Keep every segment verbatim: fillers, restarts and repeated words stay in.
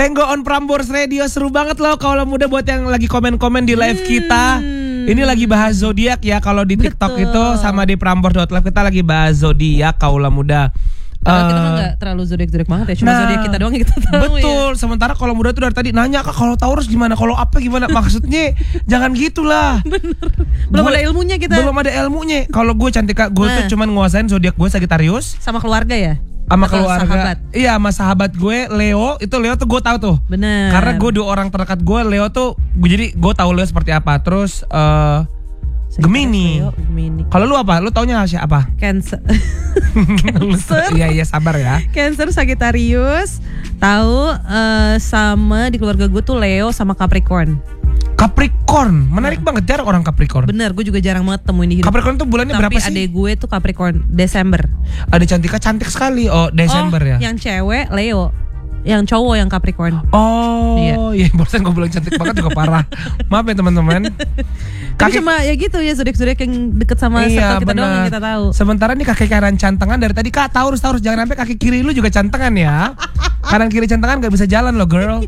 Tenggo on Prambors Radio, seru banget loh kalau muda buat yang lagi komen-komen di live kita. Ini lagi bahas zodiak ya, kalau di TikTok Betul. itu sama di prambors dot live kita lagi bahas zodiak kaula muda. Kalau kita kan Eh, nggak terlalu zodiak-zodiak banget ya, cuma nah, zodiak kita doang yang kita tahu. betul. Ya. Sementara kalau muda tuh dari tadi nanya, Kak kalau Taurus gimana, kalau apa gimana. Maksudnya jangan gitulah. Belum Gua- ada ilmunya kita. Belum ada ilmunya. Kalau gue cantik Kak, gue Nah. tuh cuman nguasain zodiak gue Sagittarius Sama keluarga ya? sama Atau keluarga. sahabat? Iya, sama sahabat gue Leo. Itu Leo tuh gue tahu tuh. Bener. Karena gue dua orang terdekat gue Leo tuh, gue jadi gue tahu Leo seperti apa. Terus eh Gemini. Leo, Gemini. Kalau lu apa? Lu taunya siapa? Cancer. Cancer. Iya iya sabar ya. Cancer, Sagittarius. Tahu eh, sama di keluarga gue tuh Leo sama Capricorn. Capricorn, menarik banget, jarang orang Capricorn. Bener, gue juga jarang banget temuin di hidup. Capricorn tuh bulannya berapa Tapi sih? adek gue tuh Capricorn, Desember. Ada cantika cantik sekali. Oh, Desember oh, ya. Yang cewek Leo, yang cowok yang Capricorn. Oh, iya, barusan gue bilang cantik banget juga parah. Maaf ya teman-teman. Tapi Kaki- cuma ya gitu ya, zodiak-zodiak yang deket sama Iya, circle kita doang yang benar. kita tahu. Sementara nih kaki kanan cantengan dari tadi, Kak Taurus Taurus jangan sampai kaki kiri lu juga cantengan ya. Kanan kiri cantengan gak bisa jalan loh girl.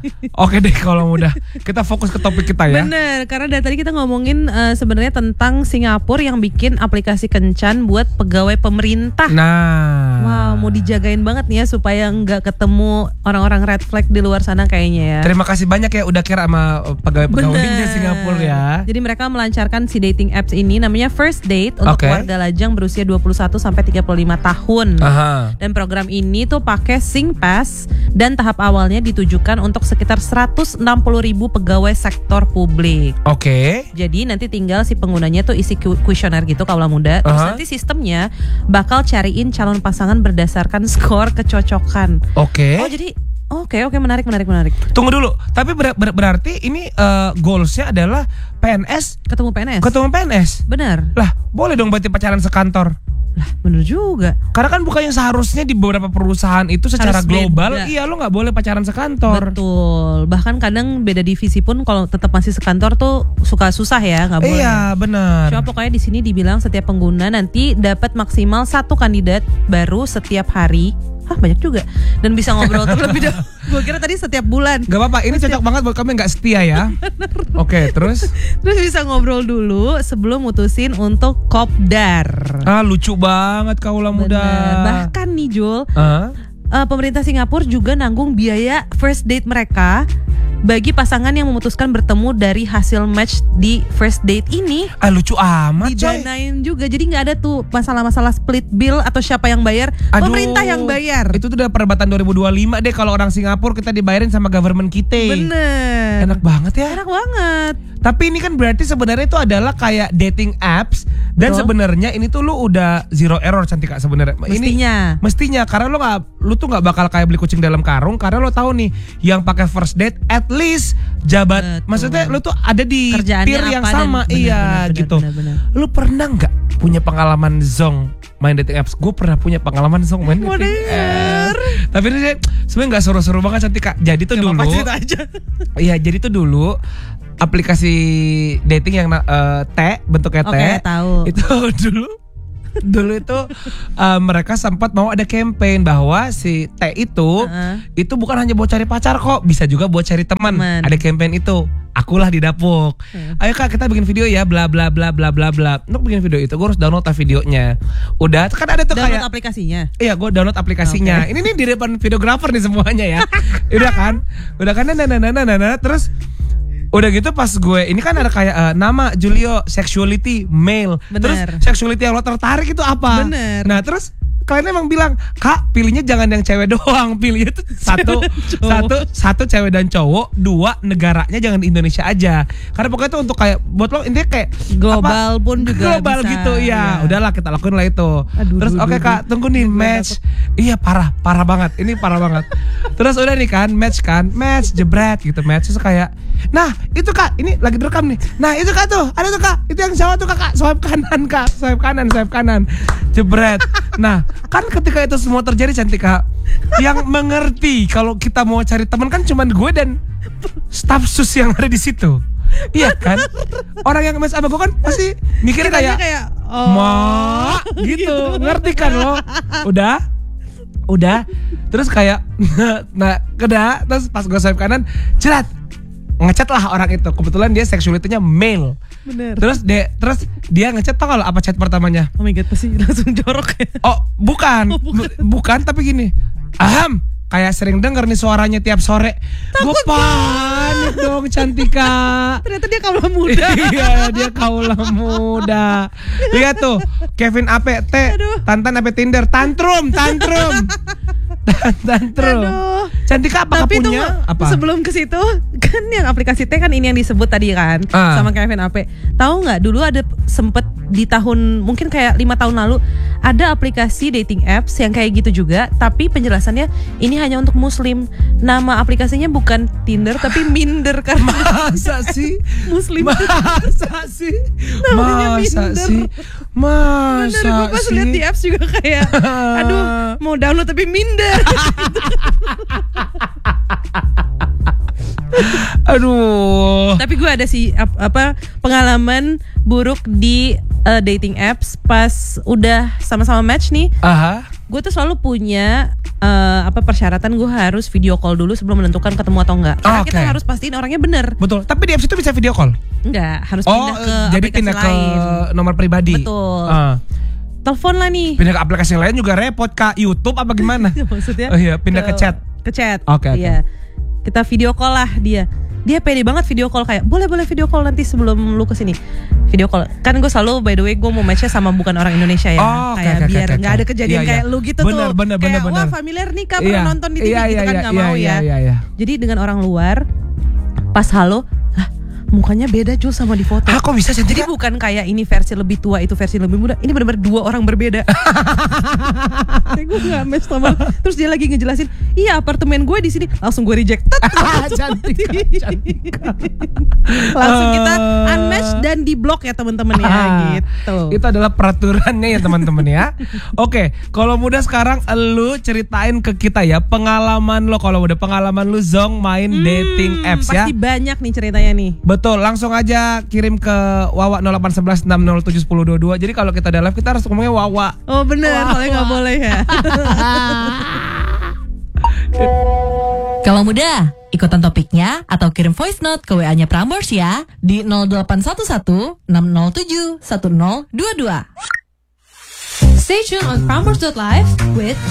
Oke deh kalau mudah. Kita fokus ke topik kita ya. Bener, karena dari tadi kita ngomongin eh, sebenarnya tentang Singapura yang bikin aplikasi kencan buat pegawai pemerintah. Nah. Wow, mau dijagain banget nih ya supaya nggak ketemu orang-orang red flag di luar sana kayaknya ya. Terima kasih banyak ya udah care sama pegawai-pegawainya Bener. Singapura ya. Jadi mereka melancarkan si dating apps ini namanya First Date untuk Oke. warga lajang berusia dua puluh satu sampai tiga puluh lima tahun. Aha. Dan program ini tuh pakai SingPass dan tahap awalnya ditujukan untuk sekitar seratus enam puluh ribu pegawai sektor publik. Oke. Jadi nanti tinggal si penggunanya tuh isi ku- kuesioner gitu kaula muda. Terus Aha. nanti sistemnya bakal cariin calon pasangan berdasarkan skor kecocokan. Oke. Oh jadi oke oke menarik menarik menarik. Tunggu dulu. Tapi ber- ber- berarti ini eh, goalsnya adalah P N S Ketemu P N S. ketemu P N S. Benar. Lah, boleh dong berarti pacaran sekantor. Lah bener juga. Karena kan bukannya seharusnya di beberapa perusahaan itu secara Harus global, beda. iya lo nggak boleh pacaran sekantor. Betul. Bahkan kadang beda divisi pun kalau tetap masih sekantor tuh suka susah ya, nggak boleh. Iya, benar. Cuma pokoknya di sini dibilang setiap pengguna nanti dapat maksimal satu kandidat baru setiap hari. Hah banyak juga. Dan bisa ngobrol terlebih dahulu. Gue kira tadi setiap bulan. Gak apa-apa, ini cocok banget buat kamu yang gak setia ya. Oke, terus? Terus bisa ngobrol dulu sebelum mutusin untuk kopdar. Ah, lucu banget kaulah muda. Bener. Bahkan nih Jul, Ah? eh, pemerintah Singapura juga nanggung biaya first date mereka bagi pasangan yang memutuskan bertemu dari hasil match di first date ini. Ah, lucu amat coy. Didanain juga, jadi nggak ada tuh masalah-masalah split bill atau siapa yang bayar. Aduh, Pemerintah yang bayar. Itu tuh udah perdebatan dua ribu dua puluh lima deh, kalau orang Singapura kita dibayarin sama government kita. Bener. Enak banget ya. Enak banget. Tapi ini kan berarti sebenarnya itu adalah kayak dating apps, dan Betul. sebenarnya ini tuh lu udah zero error cantik Kak sebenarnya. Ini Mestinya. mestinya karena lu nggak lu tuh nggak bakal kayak beli kucing dalam karung, karena lo tahu nih yang pakai first date at least jabat. Betul. Maksudnya lu tuh ada di Kerjaannya tier yang apa dan- sama. bener, Iya bener, bener, gitu. bener, bener. Lu pernah nggak punya pengalaman zong main dating apps? Gue pernah punya pengalaman zong main Mau dating denger. apps. Tapi ini sebenarnya nggak seru-seru banget cantik Kak. Jadi tuh Gak dulu. apa-apa, cerita aja. Iya, jadi tuh dulu aplikasi dating yang eh, T bentuknya T. Oke, tahu. Itu dulu dulu itu eh, mereka sempat mau ada campaign bahwa si T itu Heeh. itu bukan hanya buat cari pacar kok, bisa juga buat cari teman. Teman. Ada campaign itu. Akulah di dapuk. Hmm. Ayo Kak, kita bikin video ya, bla bla bla bla bla bla. Untuk bikin video itu gue harus download lah videonya. Udah, kan ada tuh Download kayak aplikasinya. iya, gue download aplikasinya. Ini nih di depan videografer nih semuanya ya. Udah kan? Udah kan? Nah, nah, nah, nah, nah, nah. Terus udah gitu pas gue ini kan ada kayak eh, nama Julio sexuality male. Bener. Terus sexuality yang lo tertarik itu apa? Bener. Nah, terus kalian emang bilang, Kak, pilihnya jangan yang cewek doang, pilihnya tuh satu, cowok. satu, satu cewek dan cowok, dua negaranya jangan di Indonesia aja. Karena pokoknya tuh untuk kayak buat lo intinya kayak Global apa, pun juga global bisa, gitu, ya. ya. Udahlah kita lakuin lah itu. Aduh, Terus aduh, oke aduh, Kak, tunggu nih Gue match. Iya parah, parah banget. Ini parah banget. Terus udah nih kan, match kan, match jebret gitu, match terus kayak, nah itu Kak, ini lagi direkam nih. Nah itu Kak tuh, ada tuh Kak, itu yang cowok tuh Kak, swipe kanan Kak, swipe kanan, swipe kanan, jebret. Nah kan ketika itu semua terjadi cantik Kak, yang mengerti kalau kita mau cari teman kan cuman gue dan staf sus yang ada di situ. Iya kan? Orang yang match sama gue kan pasti mikirnya Kitanya kayak, kayak oh, Ma gitu, ngerti kan lo? Udah? Udah. Terus kayak nah, keda, terus pas gue swipe kanan, cerat. Ngechat lah orang itu. Kebetulan dia sexuality-nya male. Bener. Terus dia terus dia ngechat, tau gak lo apa chat pertamanya? Oh my god, pasti langsung jorok ya. Oh, bukan. Oh, bukan. Bu- bukan tapi gini. Aham, kayak sering denger nih suaranya tiap sore. Gue panik dong, Cantika. Ternyata dia kaula muda. Iya, dia kaula muda. Lihat tuh, Kevin Ape T, Aduh. Tantan Ape Tinder, tantrum, tantrum. Tantrum. Aduh. Cantika apakah Tapi punya tunggu, apa? sebelum ke situ kan yang aplikasi T kan ini yang disebut tadi kan Ah. sama Kevin Ape. Tahu nggak dulu ada sempet di tahun mungkin kayak lima tahun lalu ada aplikasi dating apps yang kayak gitu juga, tapi penjelasannya ini hanya untuk muslim. Nama aplikasinya bukan Tinder tapi Minder karena Masa sih? muslim. Masa sih? Namanya Masa Minder. sih? Bener, gue Masa pas sih? liat di apps juga kayak aduh mau download tapi minder. Aduh. Tapi gue ada sih ap- apa pengalaman buruk di uh, dating apps pas udah sama-sama match nih. Aha. Gue tuh selalu punya uh, apa persyaratan gue harus video call dulu sebelum menentukan ketemu atau enggak. Karena Oh, kita oke. harus pastiin orangnya bener. Betul. Tapi di apps itu bisa video call. Enggak, harus Oh, pindah ke jadi aplikasi pindah ke lain. nomor pribadi. Betul. Ah. Telepon lah nih. Pindah ke aplikasi lain juga repot, Kak. YouTube apa gimana? Maksudnya? Oh iya, pindah ke chat. Ke chat. Oke, oke. Iya. Kita video call lah dia. Dia pede banget video call kayak boleh boleh video call nanti sebelum lu kesini. Video call. Kan gue selalu by the way gue mau matchnya sama bukan orang Indonesia ya. Oh, oke, kayak oke, biar oke, nggak oke. ada kejadian Iya, iya. kayak lu gitu Bener, tuh. bener, kayak bener, wah bener. familiar nih kak pernah Iya. nonton di T V Iya, gitu iya, kan iya, nggak iya, mau iya, ya. iya, iya. Jadi dengan orang luar pas halo lah mukanya beda Jul sama di foto. Ah, kok bisa sih? Jadi bukan kayak ini versi lebih tua itu versi lebih muda. Ini benar-benar dua orang berbeda. Kayak gue nggak match sama. Terus dia lagi ngejelasin, iya apartemen gue di sini. Langsung gue reject. Tet, Cantika, cantika. Langsung kita Ah. unmatch dan di blok ya teman-teman ya gitu. Itu adalah peraturannya ya teman-teman ya. Oke, kalau mudah sekarang lu ceritain ke kita ya pengalaman lo, kalau udah pengalaman lu Zong main Hmm, dating apps ya. Pasti banyak nih ceritanya nih. Betul, langsung aja kirim ke Wawa nol delapan satu satu enam nol tujuh nol dua dua. Jadi kalau kita udah live kita harus ngomongnya Wawa. Oh bener, Wah, soalnya nggak wah. boleh ya. Kalau mudah, ikutan topiknya atau kirim voice note ke W A-nya Prambors ya di nol delapan satu satu enam nol tujuh satu nol dua dua. Stay tuned on Prambors dot live with